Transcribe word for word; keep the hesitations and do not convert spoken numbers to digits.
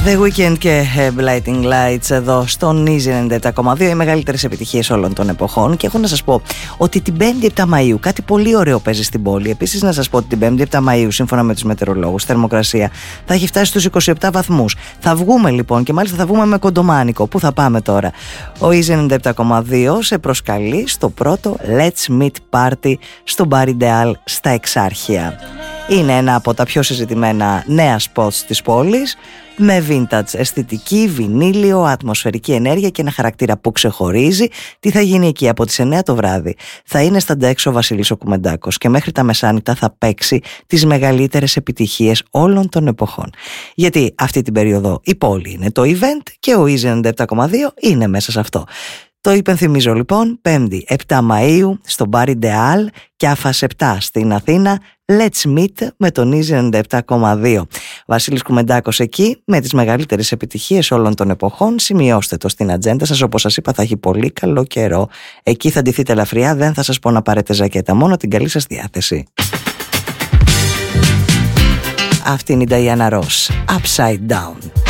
The Weeknd και Blinding Lights εδώ στον Easy ενενήντα επτά κόμμα δύο, οι μεγαλύτερες επιτυχίες όλων των εποχών. Και έχω να σας πω ότι την πέμπτη επτά Μαΐου κάτι πολύ ωραίο παίζει στην πόλη. Επίσης να σας πω ότι την πέμπτη επτά Μαΐου, σύμφωνα με τους μετεωρολόγους, θερμοκρασία θα έχει φτάσει στους είκοσι επτά βαθμούς. Θα βγούμε λοιπόν, και μάλιστα θα βγούμε με κοντομάνικο. Πού θα πάμε τώρα? Ο Easy ενενήντα επτά κόμμα δύο σε προσκαλεί στο πρώτο Let's Meet Party στο Bar Ideal στα Εξάρχεια. Είναι ένα από τα πιο συζητημένα νέα spots της πόλης, με vintage αισθητική, βινίλιο, ατμοσφαιρική ενέργεια και ένα χαρακτήρα που ξεχωρίζει. Τι θα γίνει εκεί? Από τις εννιά το βράδυ θα είναι στα ντεξ ο Βασίλης ο Κουμεντάκος και μέχρι τα μεσάνυχτα θα παίξει τις μεγαλύτερες επιτυχίες όλων των εποχών. Γιατί αυτή την περίοδο η πόλη είναι το event και ο Easy ενενήντα επτά κόμμα δύο είναι μέσα σε αυτό. Το υπενθυμίζω λοιπόν, πέμπτη επτά Μαΐου στο Bar Ideal και άφας επτά στην Αθήνα. Let's Meet με τον Easy ενενήντα επτά κόμμα δύο. Βασίλης Κουμεντάκος εκεί με τις μεγαλύτερες επιτυχίες όλων των εποχών. Σημειώστε το στην ατζέντα σας. Όπως σας είπα, θα έχει πολύ καλό καιρό. Εκεί θα ντυθείτε ελαφριά, δεν θα σας πω να πάρετε ζακέτα, μόνο την καλή σας διάθεση. Αυτή είναι η Diana Ross, Upside Down.